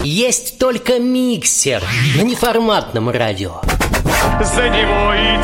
Есть только миксер на неформатном радио. За него и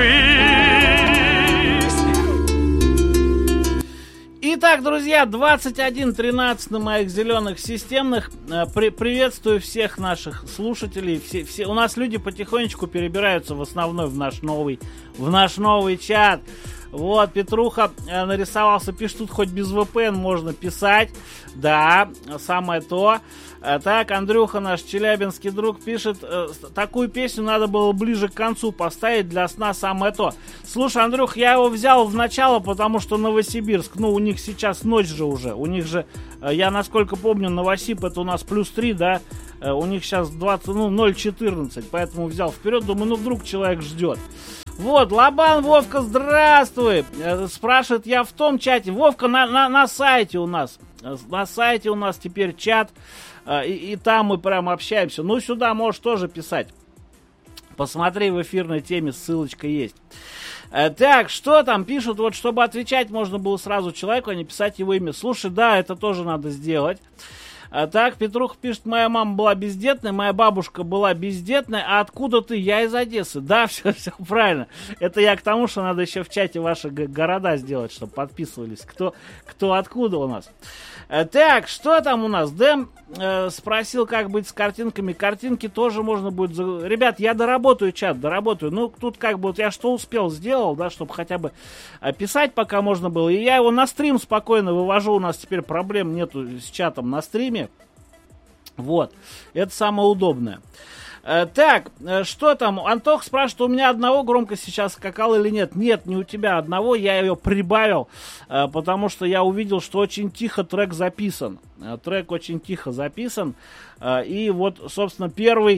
держись. Итак, друзья, 21:13 на моих зеленых системных. Приветствую всех наших слушателей. Все, у нас люди потихонечку перебираются в основной в наш новый чат. Вот, Петруха нарисовался, пишет, тут хоть без VPN можно писать. Да, самое то. Так, Андрюха, наш челябинский друг, пишет, такую песню надо было ближе к концу поставить, для сна самое то. Слушай, Андрюх, я его взял в начало, потому что Новосибирск, у них сейчас ночь же уже. У них же, я насколько помню, Новосиб это у нас +3, да? У них сейчас 0:14, поэтому взял вперед, думаю, вдруг человек ждет. Вот, Лобан, Вовка, здравствуй! Спрашивает, я в том чате. Вовка, на сайте у нас. На сайте у нас теперь чат. И там мы прям общаемся. Сюда можешь тоже писать. Посмотри, в эфирной теме ссылочка есть. Так, что там пишут? Вот, чтобы отвечать, можно было сразу человеку, а не писать его имя. Слушай, да, это тоже надо сделать. Так, Петруха пишет, моя мама была бездетная, моя бабушка была бездетная, а откуда ты? Я из Одессы. Да, все правильно. Это я к тому, что надо еще в чате ваши города сделать, чтобы подписывались. Кто откуда у нас. Так, что там у нас? Дэм спросил, как быть с картинками. Картинки тоже можно будет... Ребят, я доработаю чат, доработаю. Тут я что успел, сделал, да, чтобы хотя бы писать пока можно было. И я его на стрим спокойно вывожу. У нас теперь проблем нету с чатом на стриме. Вот, это самое удобное. Так, что там? Антох спрашивает, у меня одного громкость сейчас скакал или нет? Нет, не у тебя одного, я ее прибавил, потому что я увидел, что очень тихо трек записан. Трек очень тихо записан. И вот, собственно, первая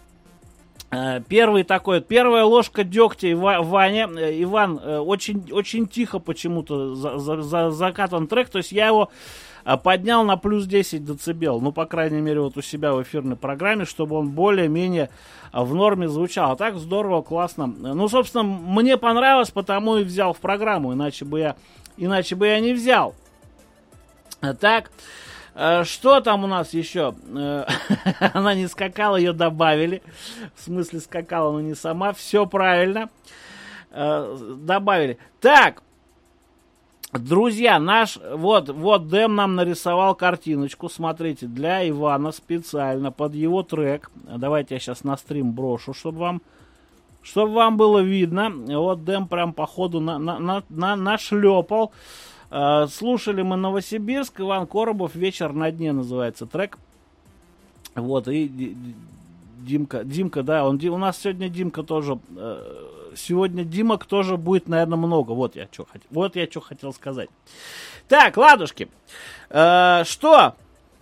ложка дегтя Ваня. Иван, очень тихо почему-то закатан трек, то есть я его... поднял на +10 дБ, по крайней мере, вот у себя в эфирной программе, чтобы он более-менее в норме звучал. А так здорово, классно. Собственно, мне понравилось, потому и взял в программу, иначе бы я не взял. Так, что там у нас еще? Она не скакала, ее добавили. В смысле, скакала, но не сама. Все правильно. Добавили. Так. Друзья, вот Дэм нам нарисовал картиночку, смотрите, для Ивана специально под его трек. Давайте я сейчас на стрим брошу, чтобы вам было видно. Вот Дэм прям по ходу нашлепал. Слушали мы Новосибирск, Иван Коробов, «Вечер на дне» называется трек. Вот, и Димка, да, у нас сегодня Димка тоже... Сегодня Димок тоже будет, наверное, много. Вот я что хотел сказать. Так, ладушки. Что?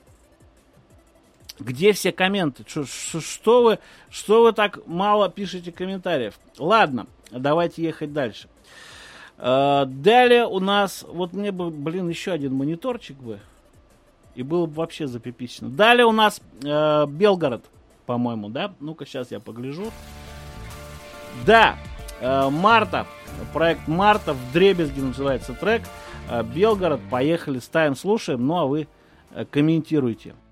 Где все комменты? Что вы так мало пишете комментариев? Ладно, давайте ехать дальше. Далее у нас... Вот мне бы, еще один мониторчик бы. И было бы вообще запипичено. Далее у нас Белгород, по-моему, да? Ну-ка, сейчас я погляжу. Да. Марта, проект Марта, вдребезги называется трек. Белгород, поехали, ставим, слушаем, а вы комментируйте.